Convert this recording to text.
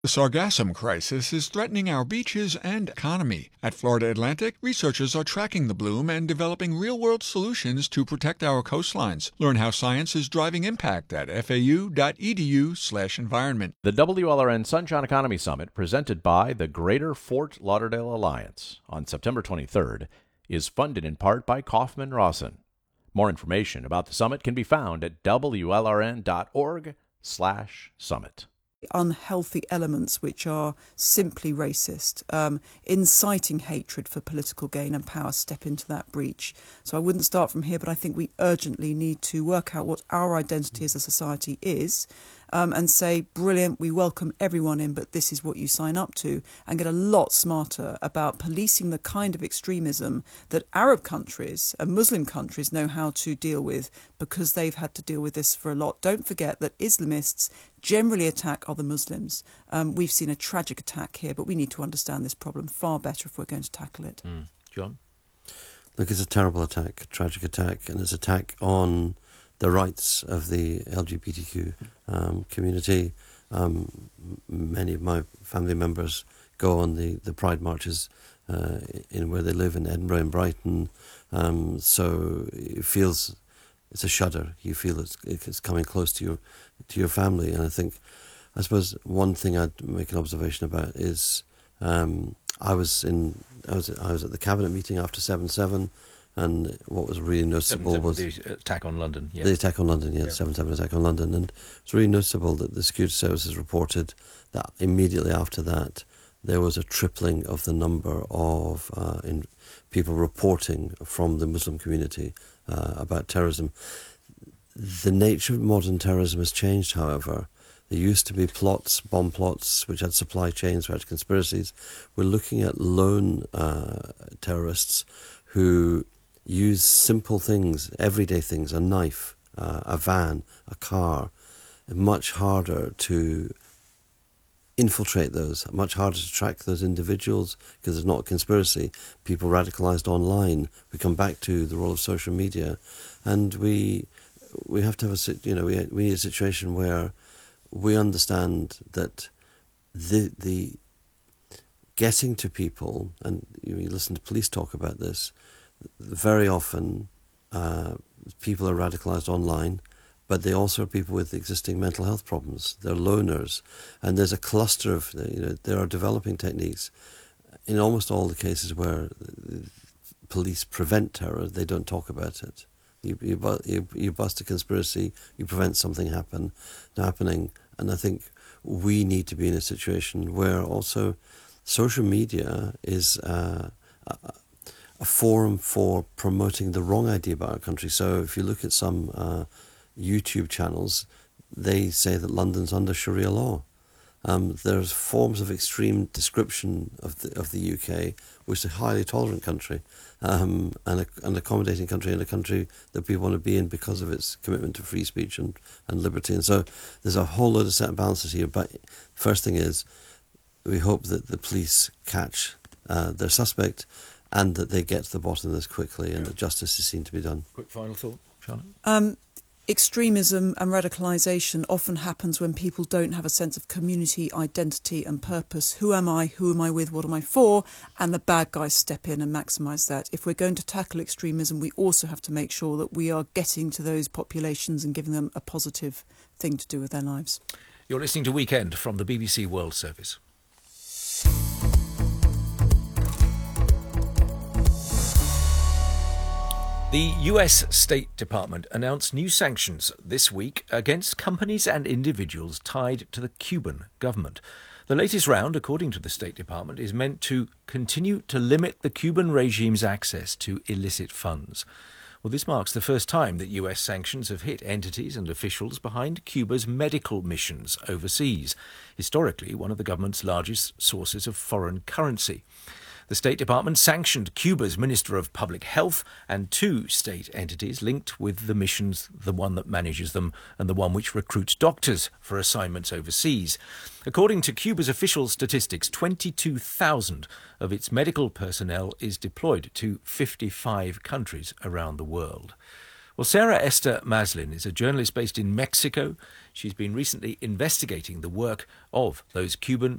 The sargassum crisis is threatening our beaches and economy. At Florida Atlantic, researchers are tracking the bloom and developing real-world solutions to protect our coastlines. Learn how science is driving impact at fau.edu/environment. The WLRN Sunshine Economy Summit, presented by the Greater Fort Lauderdale Alliance on September 23rd, is funded in part by Kaufman Rawson. More information about the summit can be found at wlrn.org/summit. Unhealthy elements which are simply racist, inciting hatred for political gain and power step into that breach. So I wouldn't start from here, but I think we urgently need to work out what our identity as a society is, and say, brilliant, we welcome everyone in, but this is what you sign up to, and get a lot smarter about policing the kind of extremism that Arab countries and Muslim countries know how to deal with, because they've had to deal with this for a lot. Don't forget that Islamists generally attack other Muslims. We've seen a tragic attack here, but we need to understand this problem far better if we're going to tackle it. John? Look, it's a terrible attack, a tragic attack, and it's an attack on the rights of the LGBTQ community. Many of my family members go on the Pride marches in where they live in Edinburgh and Brighton. So it feels, it's a shudder. You feel it's coming close to your family. And I suppose one thing I'd make an observation about is I was at the cabinet meeting after 7/7. And what was really noticeable was the attack on London. Yeah. The attack on London, the 7/7 attack on London. And it's really noticeable that the security services reported that immediately after that, there was a tripling of the number of people reporting from the Muslim community about terrorism. The nature of modern terrorism has changed, however. There used to be plots, bomb plots, which had supply chains, which had conspiracies. We're looking at lone terrorists who use simple things, everyday things, a knife, a van, a car. Much harder to infiltrate those, much harder to track those individuals because there's not a conspiracy. People radicalised online. We come back to the role of social media, and we have to have we need a situation where we understand that the getting to people, and you listen to police talk about this. Very often, people are radicalised online, but they also are people with existing mental health problems. They're loners, and there's a cluster of there are developing techniques in almost all the cases where police prevent terror. They don't talk about it. You bust a conspiracy, you prevent something happening, and I think we need to be in a situation where also social media is a forum for promoting the wrong idea about our country. So if you look at some YouTube channels, they say that London's under Sharia law. There's forms of extreme description of the UK, which is a highly tolerant country, and an accommodating country, and a country that people want to be in because of its commitment to free speech and liberty. And so there's a whole load of set and balances here. But first thing is, we hope that the police catch their suspect, and that they get to the bottom of this quickly, and that justice is seen to be done. Quick final thought, Charlotte? Extremism and radicalisation often happens when people don't have a sense of community, identity and purpose. Who am I? Who am I with? What am I for? And the bad guys step in and maximise that. If we're going to tackle extremism, we also have to make sure that we are getting to those populations and giving them a positive thing to do with their lives. You're listening to Weekend from the BBC World Service. The US State Department announced new sanctions this week against companies and individuals tied to the Cuban government. The latest round, according to the State Department, is meant to continue to limit the Cuban regime's access to illicit funds. Well, this marks the first time that US sanctions have hit entities and officials behind Cuba's medical missions overseas, historically one of the government's largest sources of foreign currency. The State Department sanctioned Cuba's Minister of Public Health and two state entities linked with the missions, the one that manages them and the one which recruits doctors for assignments overseas. According to Cuba's official statistics, 22,000 of its medical personnel is deployed to 55 countries around the world. Well, Sarah Esther Maslin is a journalist based in Mexico. She's been recently investigating the work of those Cuban